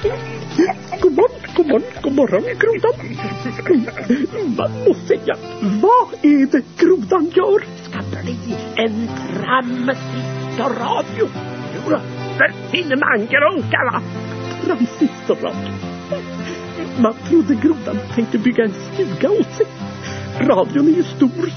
God morgon, grodan. Man måste säga, vad är det grodan gör? Ska bli en transistorradio. Jo, för finman grunkarna. Transistorradio. Man trodde grodan tänkte bygga en stuga åt sig. Radion är ju stor